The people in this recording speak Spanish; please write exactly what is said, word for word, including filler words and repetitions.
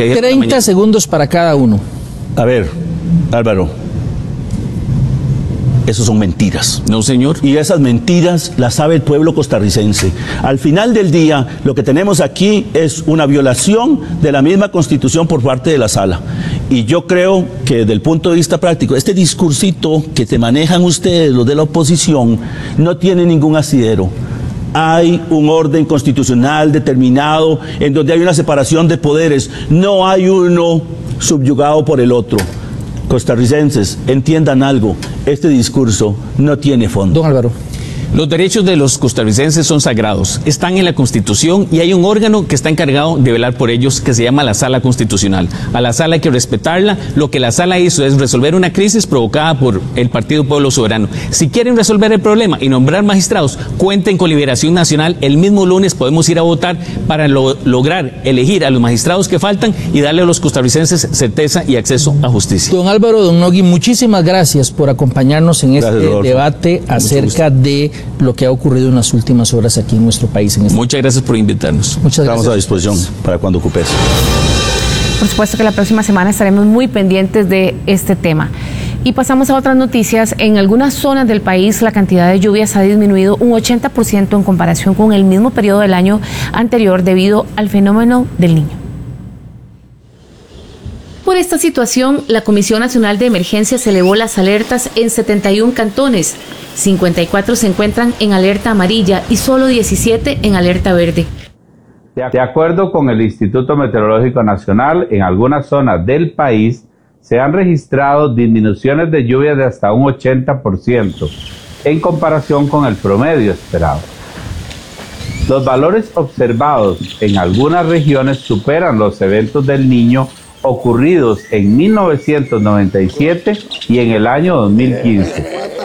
que dijeron treinta segundos para cada uno. A ver, Álvaro, eso son mentiras. No, señor. Y esas mentiras las sabe el pueblo costarricense. Al final del día, lo que tenemos aquí es una violación de la misma Constitución por parte de la Sala. Y yo creo que desde el punto de vista práctico, este discursito que te manejan ustedes, los de la oposición, no tiene ningún asidero. Hay un orden constitucional determinado en donde hay una separación de poderes. No hay uno subyugado por el otro. Costarricenses, entiendan algo, este discurso no tiene fondo. Don Álvaro. Los derechos de los costarricenses son sagrados, están en la Constitución y hay un órgano que está encargado de velar por ellos que se llama la Sala Constitucional. A la Sala hay que respetarla. Lo que la Sala hizo es resolver una crisis provocada por el Partido Pueblo Soberano. Si quieren resolver el problema y nombrar magistrados, cuenten con Liberación Nacional. El mismo lunes podemos ir a votar para lo, lograr elegir a los magistrados que faltan y darle a los costarricenses certeza y acceso a justicia. Don Álvaro, don Nogui, muchísimas gracias por acompañarnos en Gracias, este Rodolfo. debate acerca de lo que ha ocurrido en las últimas horas aquí en nuestro país. En este Muchas gracias por invitarnos. Muchas Estamos gracias. a disposición para cuando ocupes. Por supuesto que la próxima semana estaremos muy pendientes de este tema. Y pasamos a otras noticias. En algunas zonas del país la cantidad de lluvias ha disminuido un ochenta por ciento en comparación con el mismo periodo del año anterior debido al fenómeno del Niño. Por esta situación, la Comisión Nacional de Emergencias elevó las alertas en setenta y uno cantones. cincuenta y cuatro se encuentran en alerta amarilla y solo diecisiete en alerta verde. De acuerdo con el Instituto Meteorológico Nacional, en algunas zonas del país se han registrado disminuciones de lluvia de hasta un ochenta por ciento en comparación con el promedio esperado. Los valores observados en algunas regiones superan los eventos del Niño ocurridos en mil novecientos noventa y siete y en el año dos mil quince.